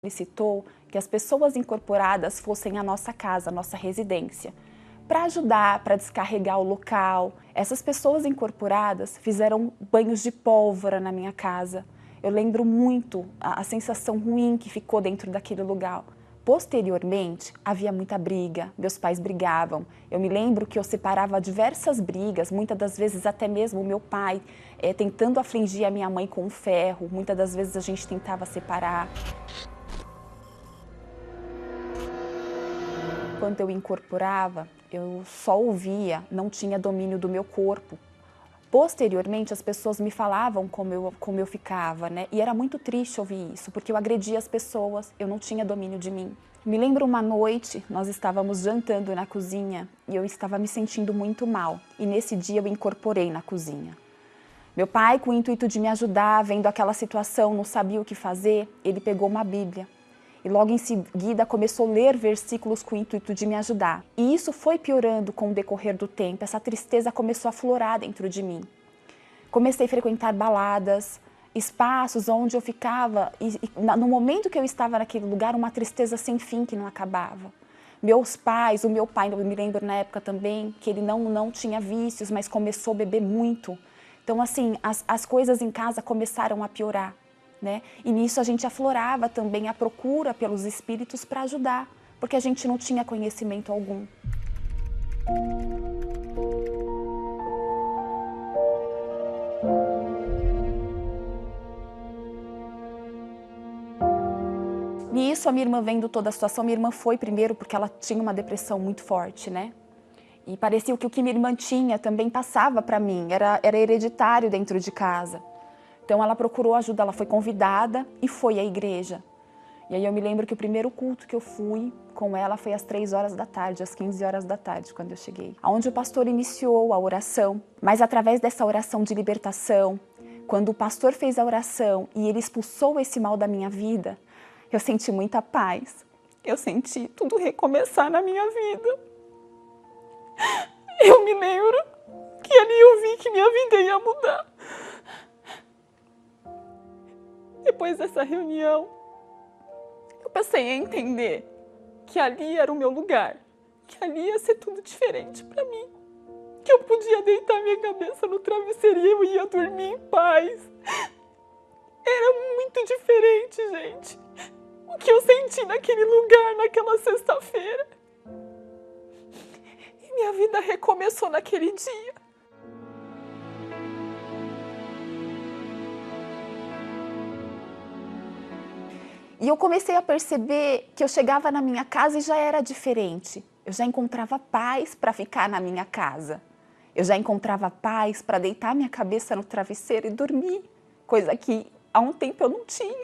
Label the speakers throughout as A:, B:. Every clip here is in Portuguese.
A: solicitou que as pessoas incorporadas fossem à nossa casa, à nossa residência, para ajudar, para descarregar o local. Essas pessoas incorporadas fizeram banhos de pólvora na minha casa. Eu lembro muito a sensação ruim que ficou dentro daquele lugar. Posteriormente, havia muita briga, meus pais brigavam. Eu me lembro que eu separava diversas brigas, muitas das vezes até mesmo o meu pai tentando afligir a minha mãe com um ferro, muitas das vezes a gente tentava separar. Quando eu incorporava, eu só ouvia, não tinha domínio do meu corpo. Posteriormente, as pessoas me falavam como eu ficava, né? E era muito triste ouvir isso, porque eu agredia as pessoas, eu não tinha domínio de mim. Me lembro uma noite, nós estávamos jantando na cozinha e eu estava me sentindo muito mal. E nesse dia eu incorporei na cozinha. Meu pai, com o intuito de me ajudar, vendo aquela situação, não sabia o que fazer, ele pegou uma Bíblia. E logo em seguida começou a ler versículos com o intuito de me ajudar. E isso foi piorando com o decorrer do tempo, essa tristeza começou a aflorar dentro de mim. Comecei a frequentar baladas, espaços onde eu ficava, e no momento que eu estava naquele lugar, uma tristeza sem fim que não acabava. Meus pais, o meu pai, eu me lembro na época também, que ele não tinha vícios, mas começou a beber muito. Então assim, as coisas em casa começaram a piorar. Né? E nisso a gente aflorava também a procura pelos espíritos para ajudar, porque a gente não tinha conhecimento algum. Nisso a minha irmã, vendo toda a situação, minha irmã foi primeiro porque ela tinha uma depressão muito forte, né? E parecia que o que minha irmã tinha também passava para mim, era hereditário dentro de casa. Então ela procurou ajuda, ela foi convidada e foi à igreja. E aí eu me lembro que o primeiro culto que eu fui com ela foi às 3 horas da tarde, às 15 horas da tarde, quando eu cheguei. Onde o pastor iniciou a oração, mas através dessa oração de libertação, quando o pastor fez a oração e ele expulsou esse mal da minha vida, eu senti muita paz. Eu senti tudo recomeçar na minha vida. Eu me lembro que ali eu vi que minha vida ia mudar. Depois dessa reunião, eu passei a entender que ali era o meu lugar, que ali ia ser tudo diferente para mim, que eu podia deitar minha cabeça no travesseiro e eu ia dormir em paz. Era muito diferente, gente, o que eu senti naquele lugar, naquela sexta-feira. E minha vida recomeçou naquele dia. E eu comecei a perceber que eu chegava na minha casa e já era diferente. Eu já encontrava paz para ficar na minha casa. Eu já encontrava paz para deitar minha cabeça no travesseiro e dormir, coisa que há um tempo eu não tinha.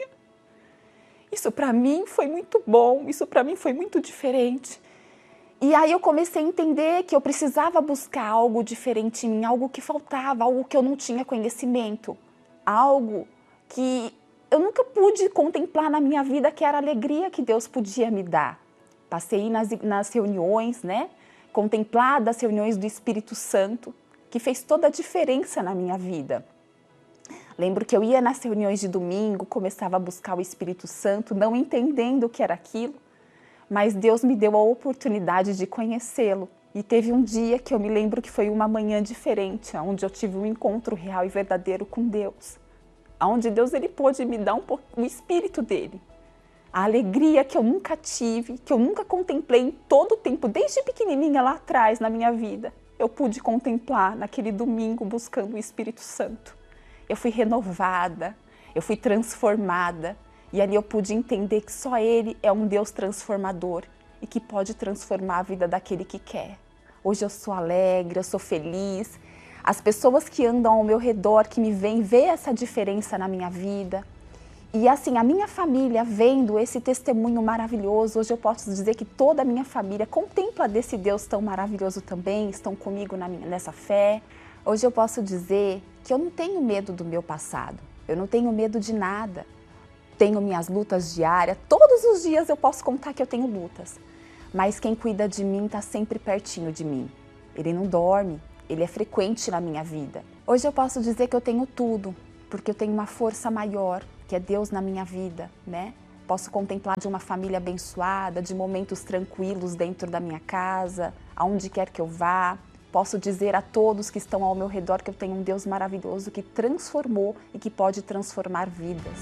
A: Isso para mim foi muito bom, isso para mim foi muito diferente. E aí eu comecei a entender que eu precisava buscar algo diferente em mim, algo que faltava, algo que eu não tinha conhecimento, algo que eu nunca pude contemplar na minha vida, que era a alegria que Deus podia me dar. Passei nas reuniões, né? Contemplar das reuniões do Espírito Santo, que fez toda a diferença na minha vida. Lembro que eu ia nas reuniões de domingo, começava a buscar o Espírito Santo, não entendendo o que era aquilo, mas Deus me deu a oportunidade de conhecê-lo. E teve um dia que eu me lembro que foi uma manhã diferente, onde eu tive um encontro real e verdadeiro com Deus. Onde Deus ele pôde me dar o Espírito dele. A alegria que eu nunca tive, que eu nunca contemplei em todo o tempo, desde pequenininha lá atrás na minha vida. Eu pude contemplar naquele domingo buscando o Espírito Santo. Eu fui renovada, eu fui transformada. E ali eu pude entender que só Ele é um Deus transformador e que pode transformar a vida daquele que quer. Hoje eu sou alegre, eu sou feliz. As pessoas que andam ao meu redor, que me veem, vê essa diferença na minha vida. E assim, a minha família vendo esse testemunho maravilhoso, hoje eu posso dizer que toda a minha família contempla desse Deus tão maravilhoso também, estão comigo nessa fé. Hoje eu posso dizer que eu não tenho medo do meu passado, eu não tenho medo de nada. Tenho minhas lutas diárias, todos os dias eu posso contar que eu tenho lutas. Mas quem cuida de mim está sempre pertinho de mim. Ele não dorme. Ele é frequente na minha vida. Hoje eu posso dizer que eu tenho tudo, porque eu tenho uma força maior, que é Deus na minha vida, né? posso contemplar de uma família abençoada, de momentos tranquilos dentro da minha casa, aonde quer que eu vá. Posso dizer a todos que estão ao meu redor que eu tenho um Deus maravilhoso que transformou e que pode transformar vidas.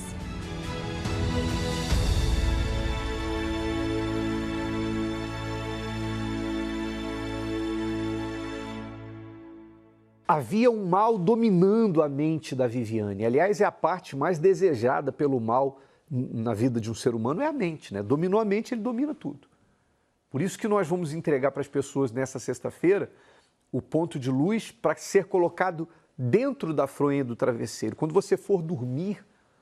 B: Havia um mal dominando a mente da Viviane. Aliás, é a parte mais desejada pelo mal na vida de um ser humano, é a mente, né? Dominou a mente, ele domina tudo. Por isso que nós vamos entregar para as pessoas nessa sexta-feira o ponto de luz para ser colocado dentro da fronha do travesseiro. Quando você for dormir,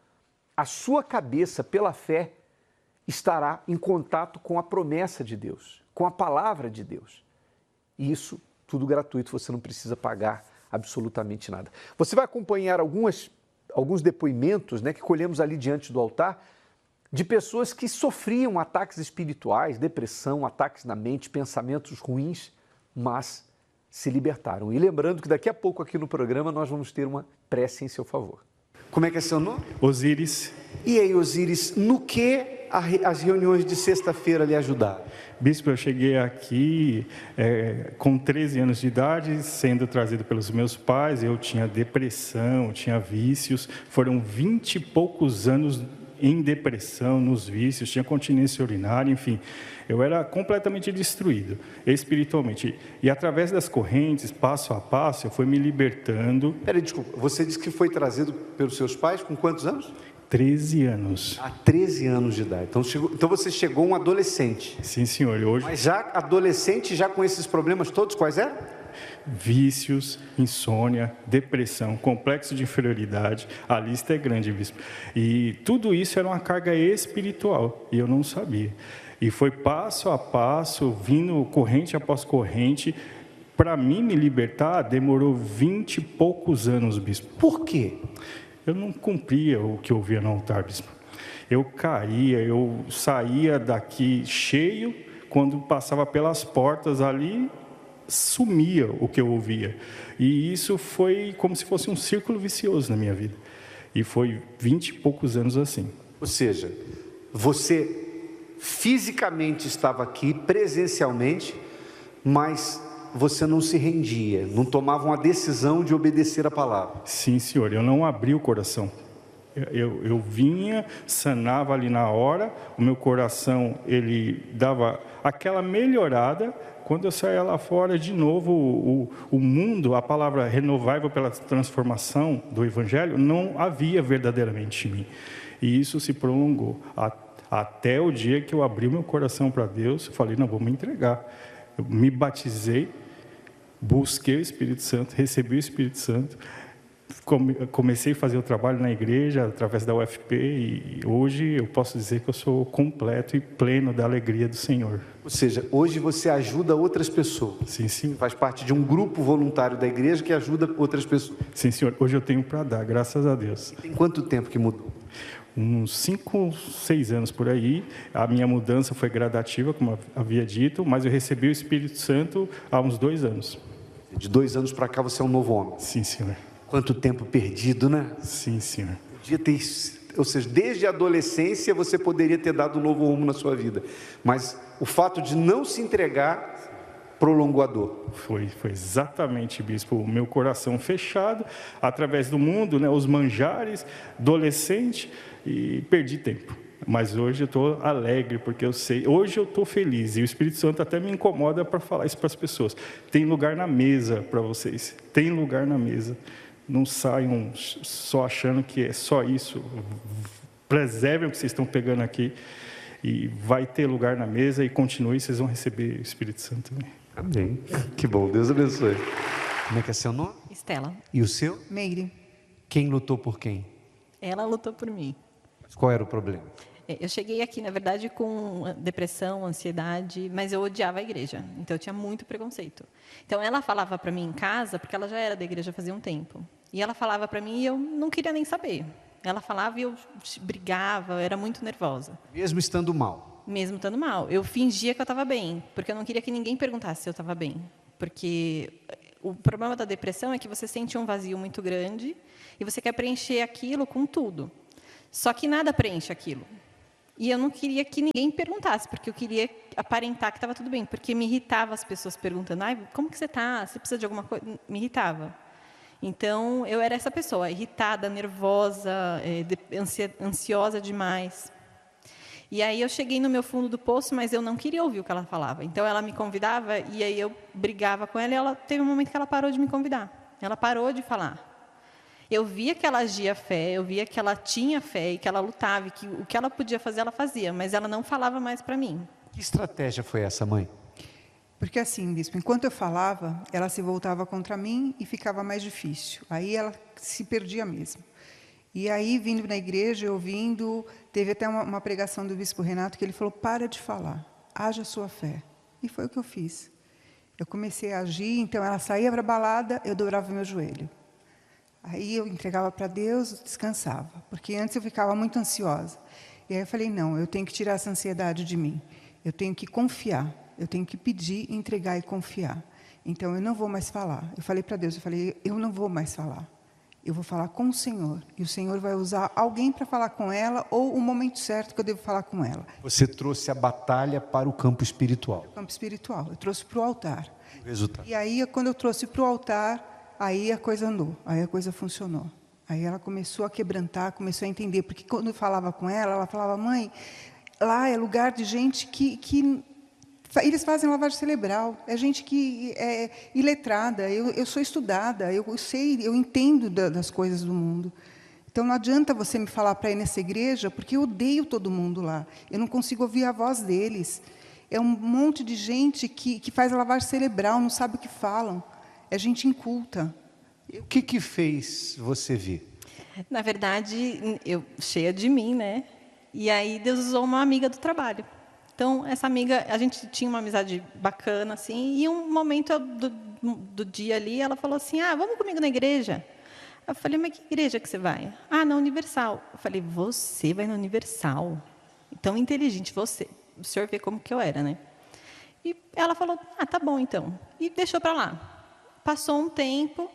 B: a sua cabeça, pela fé, estará em contato com a promessa de Deus, com a palavra de Deus. E isso tudo gratuito, você não precisa pagar absolutamente nada. Você vai acompanhar alguns depoimentos, né, que colhemos ali diante do altar, de pessoas que sofriam ataques espirituais, depressão, ataques na mente, pensamentos ruins, mas se libertaram. E lembrando que daqui a pouco aqui no programa nós vamos ter uma prece em seu favor. Como é que é seu nome?
C: Osíris.
B: E aí, Osíris, no que as reuniões de sexta-feira lhe ajudaram?
C: Bispo, eu cheguei aqui com 13 anos de idade, sendo trazido pelos meus pais. Eu tinha depressão, tinha vícios. Foram 20 e poucos anos em depressão, nos vícios, tinha continência urinária, enfim. Eu era completamente destruído, espiritualmente. E através das correntes, passo a passo, eu fui me libertando.
B: Peraí, desculpa, você disse que foi trazido pelos seus pais com quantos anos?
C: 13 anos.
B: Há 13 anos de idade. Então você chegou um adolescente.
C: Sim, senhor. Hoje...
B: Mas já adolescente, já com esses problemas todos, quais eram?
C: Vícios, insônia, depressão, complexo de inferioridade, a lista é grande, bispo. E tudo isso era uma carga espiritual, e eu não sabia. E foi passo a passo, vindo corrente após corrente. Para mim me libertar, demorou 20 e poucos anos, bispo.
B: Por quê?
C: Eu não cumpria o que eu ouvia no altar, bispo. Eu caía, eu saía daqui cheio, quando passava pelas portas ali, sumia o que eu ouvia. E isso foi como se fosse um círculo vicioso na minha vida. E foi 20 e poucos anos assim.
B: Ou seja, você fisicamente estava aqui, presencialmente, mas você não se rendia, não tomava uma decisão de obedecer a palavra.
C: Sim, senhor, eu não abri o coração. Eu vinha, sanava ali na hora, o meu coração, ele dava aquela melhorada. Quando eu saía lá fora, de novo, o mundo, a palavra renovável pela transformação do Evangelho, não havia verdadeiramente em mim. E isso se prolongou até o dia que eu abri o meu coração para Deus. Eu falei, não, vou me entregar. Eu me batizei, busquei o Espírito Santo, recebi o Espírito Santo, comecei a fazer o trabalho na igreja através da UFP e hoje eu posso dizer que eu sou completo e pleno da alegria do Senhor.
B: Ou seja, hoje você ajuda outras pessoas.
C: Sim, sim.
B: Faz parte de um grupo voluntário da igreja que ajuda outras pessoas.
C: Sim, senhor. Hoje eu tenho para dar, graças a Deus.
B: Tem quanto tempo que mudou?
C: Uns 5, 6 anos por aí. A minha mudança foi gradativa, como eu havia dito, mas eu recebi o Espírito Santo há uns 2 anos.
B: De 2 anos para cá você é um novo homem.
C: Sim, senhor.
B: Quanto tempo perdido, né?
C: Sim, senhor.
B: Podia ter, ou seja, desde a adolescência você poderia ter dado um novo rumo na sua vida. Mas o fato de não se entregar prolongou a dor.
C: Foi exatamente, bispo. O meu coração fechado, através do mundo, né, os manjares, adolescente, e perdi tempo. Mas hoje eu estou alegre, porque eu sei, hoje eu estou feliz, e o Espírito Santo até me incomoda para falar isso para as pessoas. Tem lugar na mesa para vocês, tem lugar na mesa. Não saiam só achando que é só isso. Preservem o que vocês estão pegando aqui, e vai ter lugar na mesa, e continue, vocês vão receber o Espírito Santo também.
B: Amém. Que bom, Deus abençoe. Como é que é seu nome?
D: Estela.
B: E o seu?
D: Meire.
B: Quem lutou por quem?
D: Ela lutou por mim.
B: Qual era o problema?
D: Eu cheguei aqui, na verdade, com depressão, ansiedade, mas eu odiava a igreja, então eu tinha muito preconceito. Então ela falava para mim em casa, porque ela já era da igreja fazia um tempo, e ela falava para mim e eu não queria nem saber. Ela falava e eu brigava, eu era muito nervosa.
B: Mesmo estando mal?
D: Mesmo estando mal. Eu fingia que eu estava bem, porque eu não queria que ninguém perguntasse se eu estava bem. Porque o problema da depressão é que você sente um vazio muito grande e você quer preencher aquilo com tudo. Só que nada preenche aquilo. E eu não queria que ninguém perguntasse, porque eu queria aparentar que estava tudo bem, porque me irritava as pessoas perguntando, ai, como que você está? Você precisa de alguma coisa? Me irritava. Então, eu era essa pessoa, irritada, nervosa, ansiosa demais. E aí eu cheguei no meu fundo do poço, mas eu não queria ouvir o que ela falava. Então, ela me convidava, e aí eu brigava com ela, e ela teve um momento que ela parou de me convidar. Ela parou de falar. Eu via que ela agia fé, eu via que ela tinha fé e que ela lutava, e que o que ela podia fazer, ela fazia, mas ela não falava mais para mim.
B: Que estratégia foi essa, mãe?
E: Porque assim, bispo, enquanto eu falava, ela se voltava contra mim e ficava mais difícil. Aí ela se perdia mesmo. E aí, vindo na igreja, ouvindo, teve até uma pregação do bispo Renato, que ele falou, para de falar, haja a sua fé. E foi o que eu fiz. Eu comecei a agir, então ela saía para a balada, eu dobrava meu joelho. Aí eu entregava para Deus, descansava, porque antes eu ficava muito ansiosa. E aí eu falei, não, eu tenho que tirar essa ansiedade de mim. Eu tenho que confiar, eu tenho que pedir, entregar e confiar. Então eu não vou mais falar. Eu falei para Deus, eu não vou mais falar. Eu vou falar com o Senhor. E o Senhor vai usar alguém para falar com ela, ou o momento certo que eu devo falar com ela.
B: Você trouxe a batalha para o campo espiritual.
E: O campo espiritual, eu trouxe para o altar.
B: O resultado.
E: E aí, quando eu trouxe para o altar, aí a coisa andou, aí a coisa funcionou. Aí ela começou a quebrantar, começou a entender. Porque quando eu falava com ela falava, mãe, lá é lugar de gente que eles fazem lavagem cerebral. É gente que é iletrada. Eu sou estudada, eu sei, eu entendo das coisas do mundo. Então, não adianta você me falar para ir nessa igreja, porque eu odeio todo mundo lá. Eu não consigo ouvir a voz deles. É um monte de gente que faz lavagem cerebral, não sabe o que falam. É gente inculta.
B: O que fez você vir?
D: Na verdade, eu cheia de mim, né? E aí Deus usou uma amiga do trabalho. Então, essa amiga, a gente tinha uma amizade bacana, assim, e um momento do dia ali, ela falou assim, vamos comigo na igreja? Eu falei, mas que igreja que você vai? Na Universal. Eu falei, você vai na Universal? Tão inteligente, você. O senhor vê como que eu era, né? E ela falou, tá bom, então. E deixou para lá. Passou um tempo,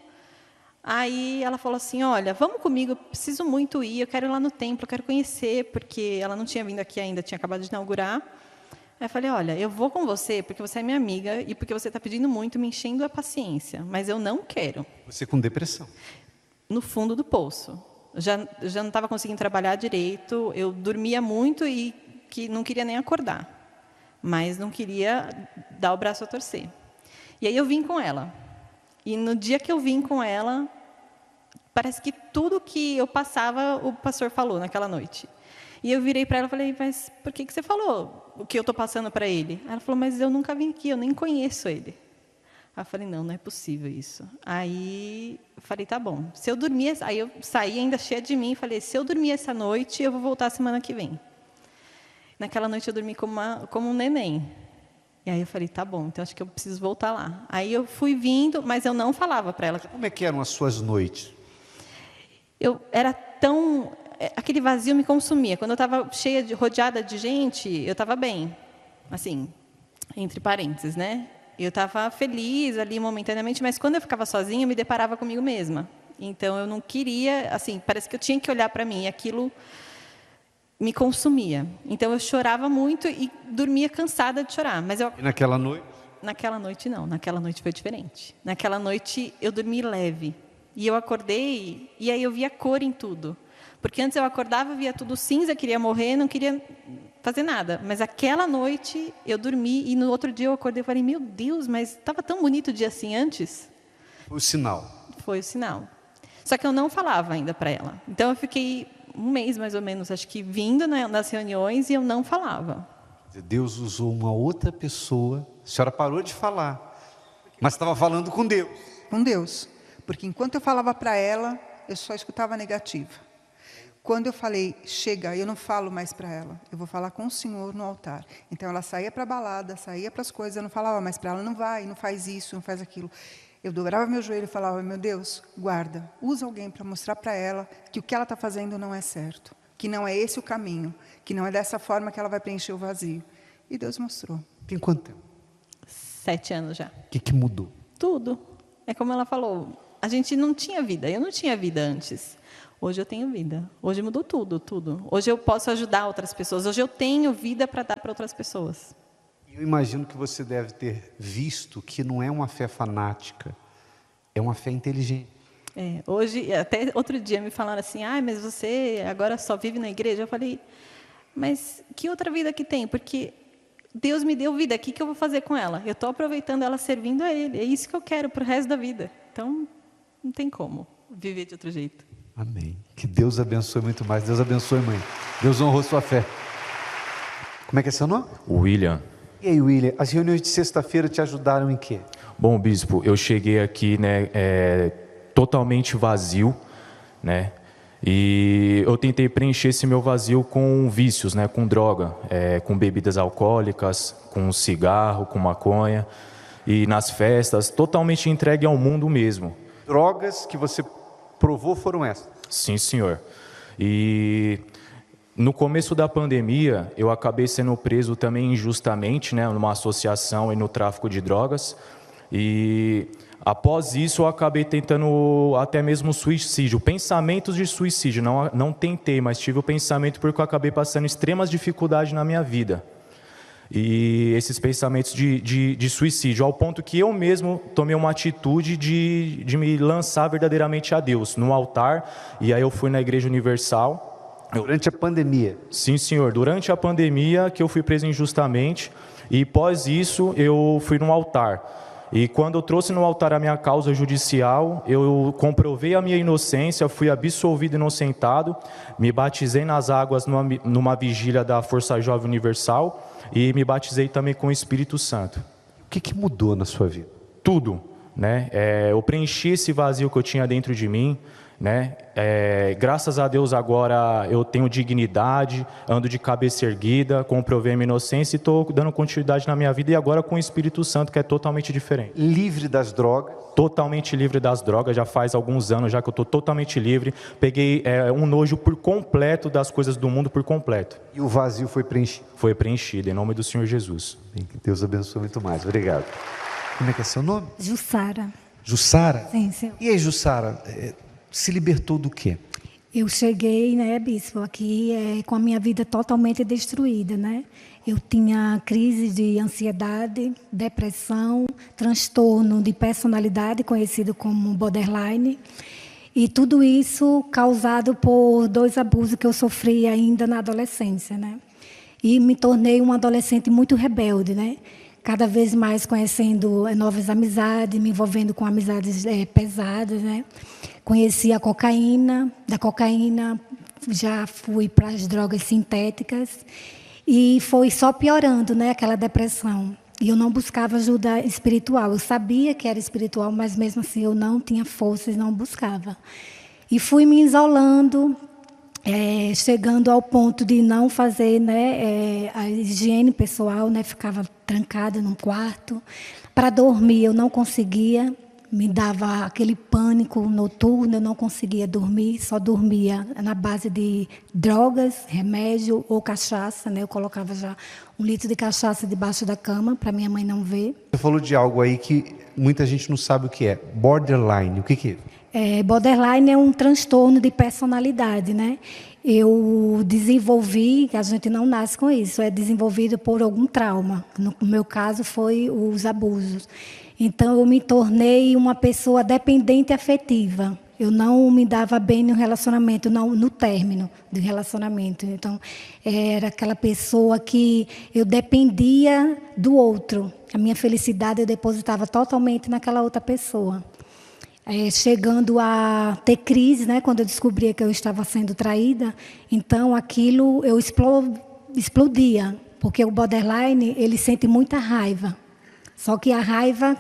D: aí ela falou assim, olha, vamos comigo, eu preciso muito ir, eu quero ir lá no templo, eu quero conhecer, porque ela não tinha vindo aqui ainda, tinha acabado de inaugurar. Aí eu falei, olha, eu vou com você, porque você é minha amiga, e porque você está pedindo muito, me enchendo a paciência, mas eu não quero.
B: Você com depressão.
D: No fundo do poço. Já não estava conseguindo trabalhar direito, eu dormia muito e não queria nem acordar, mas não queria dar o braço a torcer. E aí eu vim com ela. E no dia que eu vim com ela, parece que tudo que eu passava, o pastor falou naquela noite. E eu virei para ela e falei, mas por que você falou o que eu estou passando para ele? Ela falou, mas eu nunca vim aqui, eu nem conheço ele. Aí eu falei, não é possível isso. Aí eu falei, tá bom. Se eu dormir, aí eu saí ainda cheia de mim e falei, se eu dormir essa noite, eu vou voltar semana que vem. Naquela noite eu dormi como um neném. E aí eu falei, tá bom, então acho que eu preciso voltar lá. Aí eu fui vindo, mas eu não falava para ela.
B: Como é que eram as suas noites?
D: Eu era tão... Aquele vazio me consumia. Quando eu estava rodeada de gente, eu estava bem. Assim, entre parênteses, né? Eu estava feliz ali momentaneamente, mas quando eu ficava sozinha, eu me deparava comigo mesma. Então, eu não queria... Assim, parece que eu tinha que olhar para mim. E aquilo me consumia. Então, eu chorava muito e dormia cansada de chorar. Mas
B: E naquela noite?
D: Naquela noite, não. Naquela noite foi diferente. Naquela noite, eu dormi leve. E eu acordei, e aí eu via cor em tudo. Porque antes eu acordava, via tudo cinza, queria morrer, não queria fazer nada. Mas aquela noite, eu dormi, e no outro dia eu acordei e falei, meu Deus, mas estava tão bonito o dia assim antes.
B: Foi o sinal.
D: Foi o sinal. Só que eu não falava ainda para ela. Então, eu fiquei um mês, mais ou menos, acho que vindo nas reuniões, e eu não falava.
B: Deus usou uma outra pessoa, a senhora parou de falar, mas estava falando com Deus.
E: Com Deus. Porque enquanto eu falava para ela, eu só escutava negativa. Quando eu falei, chega, eu não falo mais para ela, eu vou falar com o Senhor no altar. Então, ela saía para a balada, saía para as coisas, eu não falava mais para ela, não vai, não faz isso, não faz aquilo. Eu dobrava meu joelho e falava, meu Deus, guarda, usa alguém para mostrar para ela que o que ela está fazendo não é certo, que não é esse o caminho, que não é dessa forma que ela vai preencher o vazio. E Deus mostrou.
B: Tem quanto tempo?
D: 7 anos já.
B: O que mudou?
D: Tudo. É como ela falou, a gente não tinha vida, eu não tinha vida antes. Hoje eu tenho vida. Hoje mudou tudo, tudo. Hoje eu posso ajudar outras pessoas. Hoje eu tenho vida para dar para outras pessoas.
B: Eu imagino que você deve ter visto que não é uma fé fanática, é uma fé inteligente.
D: Hoje, até outro dia me falaram assim, mas você agora só vive na igreja? Eu falei, mas que outra vida que tem? Porque Deus me deu vida, o que eu vou fazer com ela? Eu estou aproveitando ela servindo a Ele. É isso que eu quero para o resto da vida. Então, não tem como viver de outro jeito.
B: Amém. Que Deus abençoe muito mais. Deus abençoe, mãe. Deus honrou sua fé. Como é que é seu nome?
F: William.
B: E aí, William, as reuniões de sexta-feira te ajudaram em quê?
F: Bom, bispo, eu cheguei aqui, totalmente vazio, né? E eu tentei preencher esse meu vazio com vícios, né? Com droga, com bebidas alcoólicas, com cigarro, com maconha. E nas festas, totalmente entregue ao mundo mesmo.
B: Drogas que você provou foram essas?
F: Sim, senhor. E no começo da pandemia, eu acabei sendo preso também injustamente, né, numa associação e no tráfico de drogas. E após isso, eu acabei tentando até mesmo suicídio, pensamentos de suicídio. Não tentei, mas tive o pensamento porque eu acabei passando extremas dificuldades na minha vida. E esses pensamentos de suicídio, ao ponto que eu mesmo tomei uma atitude de me lançar verdadeiramente a Deus, no altar, e aí eu fui na Igreja Universal.
B: Durante a pandemia?
F: Sim, senhor, durante a pandemia que eu fui preso injustamente, e após isso eu fui no altar. E quando eu trouxe no altar a minha causa judicial, eu comprovei a minha inocência, fui absolvido e inocentado, me batizei nas águas numa vigília da Força Jovem Universal, e me batizei também com o Espírito Santo.
B: O que mudou na sua vida?
F: Tudo, né? Eu preenchi esse vazio que eu tinha dentro de mim, né? Graças a Deus agora eu tenho dignidade, ando de cabeça erguida, comprovei a minha inocência e estou dando continuidade na minha vida, e agora com o Espírito Santo, que é totalmente diferente.
B: Livre das drogas?
F: Totalmente livre das drogas, já faz alguns anos já que eu estou totalmente livre. Peguei um nojo por completo das coisas do mundo, por completo.
B: E o vazio foi preenchido?
F: Foi preenchido, em nome do Senhor Jesus.
B: Bem, que Deus abençoe muito mais. Obrigado. Como é que é seu nome?
G: Jussara.
B: Jussara?
G: Sim, senhor.
B: E aí, Jussara, se libertou do quê?
G: Eu cheguei, né, bispo, aqui com a minha vida totalmente destruída, né? Eu tinha crise de ansiedade, depressão, transtorno de personalidade, conhecido como borderline, e tudo isso causado por 2 abusos que eu sofri ainda na adolescência, né? E me tornei uma adolescente muito rebelde, né? Cada vez mais conhecendo novas amizades, me envolvendo com amizades pesadas, né? Conheci a cocaína, da cocaína já fui para as drogas sintéticas e foi só piorando, né, aquela depressão. E eu não buscava ajuda espiritual. Eu sabia que era espiritual, mas mesmo assim eu não tinha forças, não buscava. E fui me isolando, chegando ao ponto de não fazer, né, a higiene pessoal, né, ficava trancada num quarto. Para dormir eu não conseguia. Me dava aquele pânico noturno, eu não conseguia dormir, só dormia na base de drogas, remédio ou cachaça, né? Eu colocava já 1 litro de cachaça debaixo da cama, para minha mãe não ver.
B: Você falou de algo aí que muita gente não sabe o que é. Borderline, o que é?
G: Borderline é um transtorno de personalidade, né? Eu desenvolvi, a gente não nasce com isso, é desenvolvido por algum trauma. No meu caso foi os abusos. Então, eu me tornei uma pessoa dependente afetiva. Eu não me dava bem no relacionamento, no término do relacionamento. Então, era aquela pessoa que eu dependia do outro. A minha felicidade eu depositava totalmente naquela outra pessoa. Chegando a ter crise, né, quando eu descobria que eu estava sendo traída, então aquilo eu explodia, porque o borderline ele sente muita raiva. Só que a raiva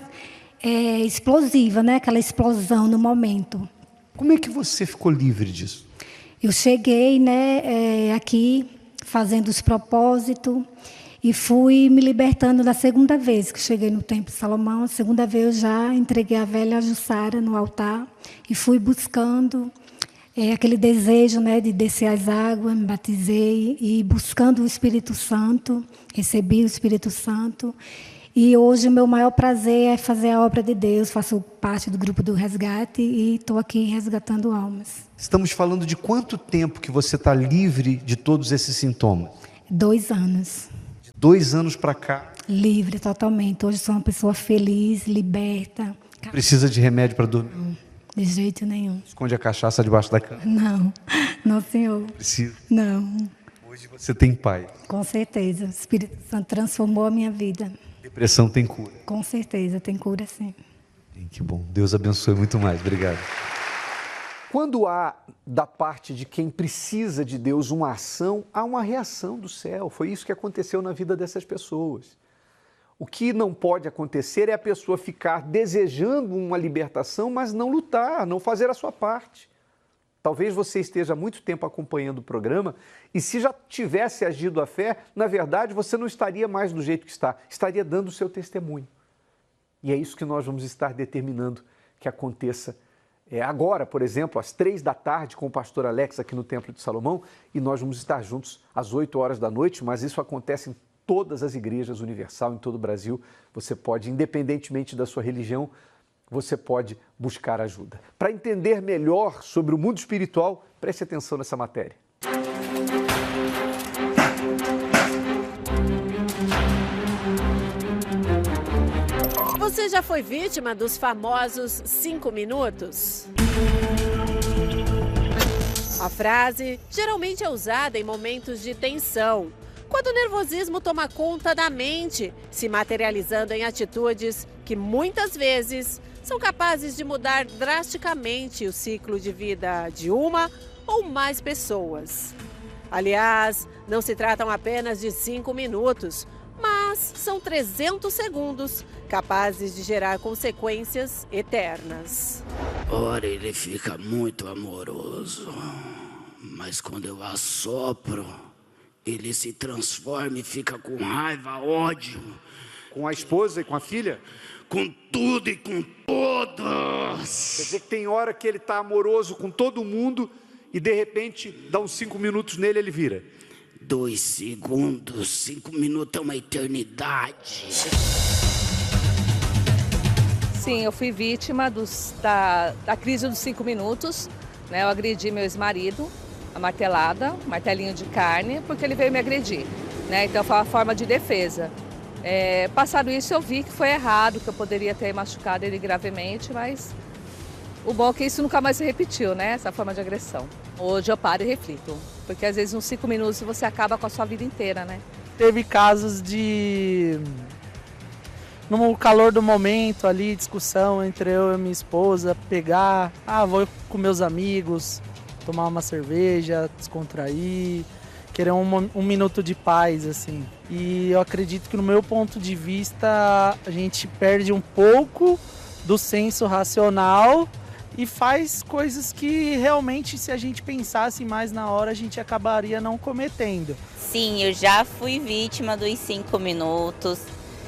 G: é explosiva, né? Aquela explosão no momento.
B: Como é que você ficou livre disso?
G: Eu cheguei, né, aqui fazendo os propósitos e fui me libertando da segunda vez que cheguei no Templo de Salomão. A segunda vez eu já entreguei a velha Jussara no altar e fui buscando aquele desejo, né, de descer as águas, me batizei e buscando o Espírito Santo, recebi o Espírito Santo. E hoje o meu maior prazer é fazer a obra de Deus, faço parte do grupo do resgate e estou aqui resgatando almas.
B: Estamos falando de quanto tempo que você está livre de todos esses sintomas?
G: 2 anos.
B: De 2 anos para cá.
G: Livre totalmente. Hoje sou uma pessoa feliz, liberta.
B: Precisa de remédio para dormir?
G: De jeito nenhum.
B: Esconde a cachaça debaixo da cama?
G: Não, não, senhor.
B: Precisa?
G: Não.
B: Hoje você tem paz.
G: Com certeza. O Espírito Santo transformou a minha vida.
B: Depressão tem cura?
G: Com certeza, tem cura sim.
B: Que bom. Deus abençoe muito mais. Obrigado. Quando há da parte de quem precisa de Deus uma ação, há uma reação do céu. Foi isso que aconteceu na vida dessas pessoas. O que não pode acontecer é a pessoa ficar desejando uma libertação, mas não lutar, não fazer a sua parte. Talvez você esteja há muito tempo acompanhando o programa e se já tivesse agido a fé, na verdade você não estaria mais do jeito que está, estaria dando o seu testemunho. E é isso que nós vamos estar determinando que aconteça agora, por exemplo, às 3 da tarde com o pastor Alex aqui no Templo de Salomão e nós vamos estar juntos às 8 horas da noite, mas isso acontece em todas as igrejas universal, em todo o Brasil. Você pode, independentemente da sua religião, você pode buscar ajuda. Para entender melhor sobre o mundo espiritual, preste atenção nessa matéria.
H: Você já foi vítima dos famosos 5 minutos? A frase geralmente é usada em momentos de tensão, quando o nervosismo toma conta da mente, se materializando em atitudes que muitas vezes são capazes de mudar drasticamente o ciclo de vida de uma ou mais pessoas. Aliás, não se tratam apenas de 5 minutos, mas são 300 segundos capazes de gerar consequências eternas.
I: Ora, ele fica muito amoroso, mas quando eu assopro, ele se transforma e fica com raiva, ódio.
B: Com a esposa e com a filha?
I: Com tudo e com todos.
B: Quer dizer que tem hora que ele está amoroso com todo mundo e de repente dá uns 5 minutos nele ele vira.
I: 2 segundos, 5 minutos é uma eternidade.
J: Sim, eu fui vítima da crise dos 5 minutos. Né? Eu agredi meu ex-marido, a martelada, martelinho de carne, porque ele veio me agredir. Né? Então foi uma forma de defesa. Passado isso eu vi que foi errado, que eu poderia ter machucado ele gravemente, mas o bom é que isso nunca mais se repetiu, né? Essa forma de agressão. Hoje eu paro e reflito, porque às vezes uns 5 minutos você acaba com a sua vida inteira, né?
K: Teve casos de, no calor do momento ali, discussão entre eu e minha esposa, pegar, vou com meus amigos, tomar uma cerveja, descontrair, querer um minuto de paz, assim. E eu acredito que no meu ponto de vista a gente perde um pouco do senso racional e faz coisas que realmente, se a gente pensasse mais na hora, a gente acabaria não cometendo.
L: Sim, eu já fui vítima dos 5 minutos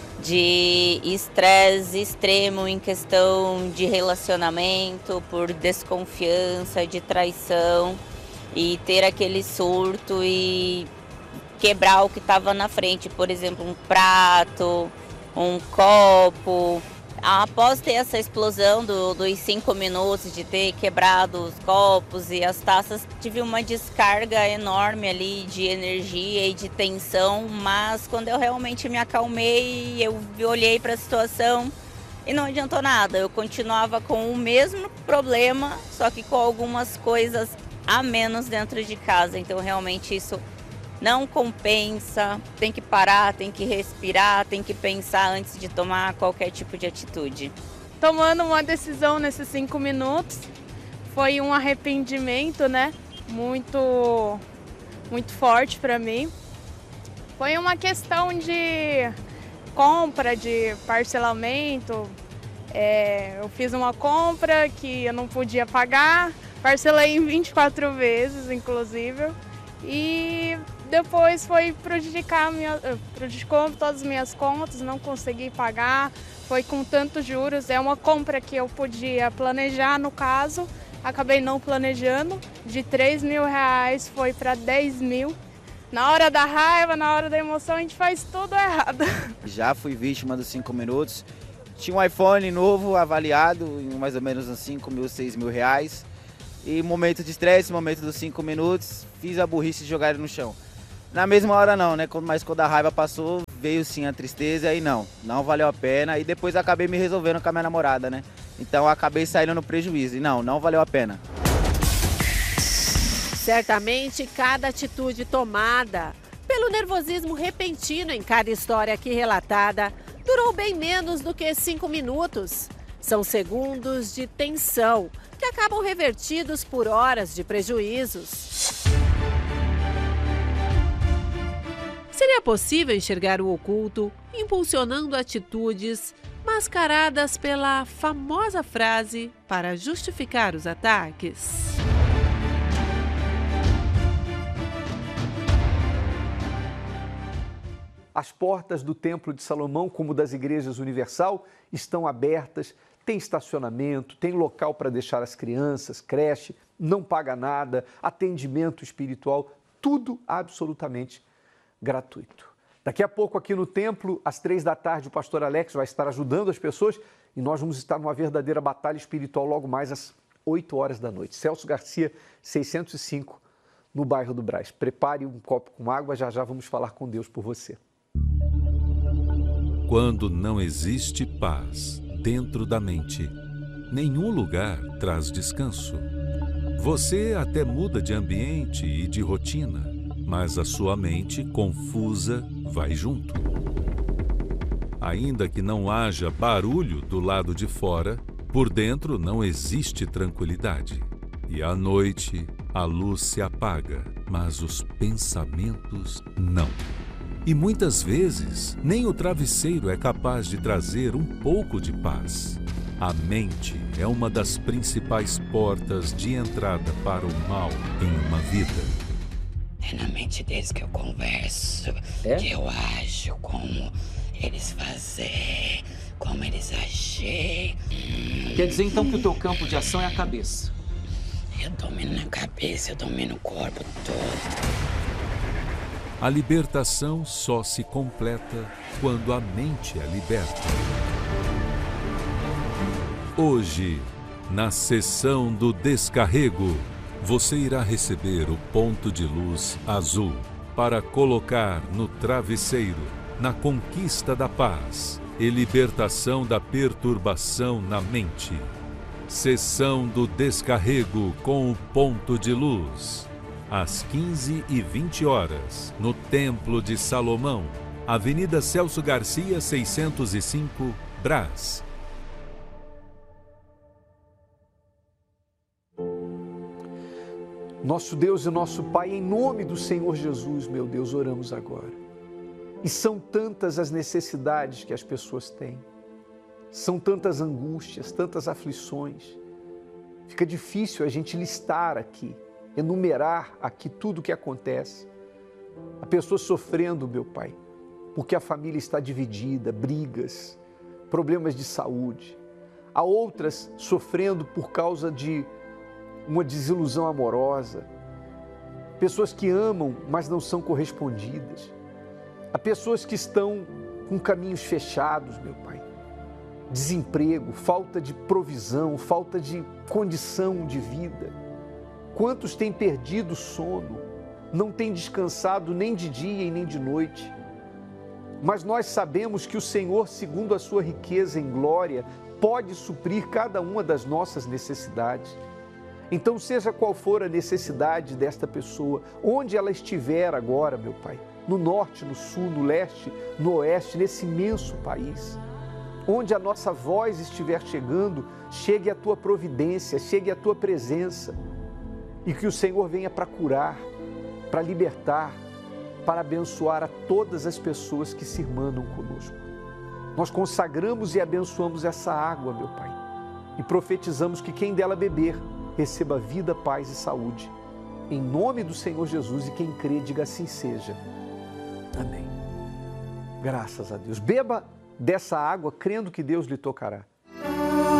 L: de estresse extremo em questão de relacionamento, por desconfiança, de traição, e ter aquele surto e quebrar o que estava na frente, por exemplo, um prato, um copo. Após ter essa explosão dos 5 minutos, de ter quebrado os copos e as taças, tive uma descarga enorme ali de energia e de tensão, mas quando eu realmente me acalmei, eu olhei para a situação e não adiantou nada. Eu continuava com o mesmo problema, só que com algumas coisas a menos dentro de casa, então realmente isso não compensa, tem que parar, tem que respirar, tem que pensar antes de tomar qualquer tipo de atitude.
M: Tomando uma decisão nesses 5 minutos, foi um arrependimento, né? Muito forte para mim. Foi uma questão de compra, de parcelamento. Eu fiz uma compra que eu não podia pagar, parcelei em 24 vezes, inclusive, e depois foi prejudicou todas as minhas contas, não consegui pagar, foi com tantos juros. É uma compra que eu podia planejar, no caso, acabei não planejando. De R$3.000 foi para 10 mil, Na hora da raiva, na hora da emoção, a gente faz tudo errado.
N: Já fui vítima dos 5 minutos. Tinha um iPhone novo, avaliado em mais ou menos uns 5 mil, 6 mil reais. E momento de estresse, momento dos 5 minutos, fiz a burrice de jogar ele no chão. Na mesma hora não, né? Mas quando a raiva passou, veio sim a tristeza e não valeu a pena. E depois acabei me resolvendo com a minha namorada, né? Então acabei saindo no prejuízo e não valeu a pena.
H: Certamente, cada atitude tomada pelo nervosismo repentino em cada história aqui relatada durou bem menos do que 5 minutos. São segundos de tensão que acabam revertidos por horas de prejuízos. Seria possível enxergar o oculto, impulsionando atitudes mascaradas pela famosa frase para justificar os ataques?
B: As portas do Templo de Salomão, como das igrejas universal, estão abertas, tem estacionamento, tem local para deixar as crianças, creche, não paga nada, atendimento espiritual, tudo absolutamente gratuito. Daqui a pouco aqui no templo, às 3 da tarde, o pastor Alex vai estar ajudando as pessoas e nós vamos estar numa verdadeira batalha espiritual logo mais às 8 horas da noite. Celso Garcia, 605, no bairro do Brás. Prepare um copo com água, já vamos falar com Deus por você.
O: Quando não existe paz dentro da mente, nenhum lugar traz descanso. Você até muda de ambiente e de rotina, mas a sua mente confusa vai junto. Ainda que não haja barulho do lado de fora, por dentro não existe tranquilidade. E à noite a luz se apaga, mas os pensamentos não. E muitas vezes, nem o travesseiro é capaz de trazer um pouco de paz. A mente é uma das principais portas de entrada para o mal em uma vida.
P: É na mente deles que eu converso, que eu ajo, como eles fazem, como eles agem.
Q: Quer dizer então que o teu campo de ação é a cabeça?
P: Eu domino na cabeça, eu domino o corpo todo.
O: A libertação só se completa quando a mente é liberta. Hoje, na sessão do descarrego, você irá receber o ponto de luz azul para colocar no travesseiro, na conquista da paz e libertação da perturbação na mente. Sessão do descarrego com o ponto de luz. Às 15h20, no Templo de Salomão, Avenida Celso Garcia, 605, Brás.
B: Nosso Deus e nosso Pai, em nome do Senhor Jesus, meu Deus, oramos agora. E são tantas as necessidades que as pessoas têm, são tantas angústias, tantas aflições. Fica difícil a gente listar aqui, enumerar aqui tudo o que acontece. Há pessoas sofrendo, meu Pai, porque a família está dividida, brigas, problemas de saúde. Há outras sofrendo por causa de uma desilusão amorosa. Pessoas que amam, mas não são correspondidas. Há pessoas que estão com caminhos fechados, meu Pai. Desemprego, falta de provisão, falta de condição de vida. Quantos têm perdido o sono, não têm descansado nem de dia e nem de noite. Mas nós sabemos que o Senhor, segundo a sua riqueza em glória, pode suprir cada uma das nossas necessidades. Então, seja qual for a necessidade desta pessoa, onde ela estiver agora, meu Pai, no norte, no sul, no leste, no oeste, nesse imenso país, onde a nossa voz estiver chegando, chegue a tua providência, chegue a tua presença. E que o Senhor venha para curar, para libertar, para abençoar a todas as pessoas que se irmanam conosco. Nós consagramos e abençoamos essa água, meu Pai, e profetizamos que quem dela beber receba vida, paz e saúde. Em nome do Senhor Jesus, e quem crê, diga assim seja. Amém. Graças a Deus. Beba dessa água crendo que Deus lhe tocará.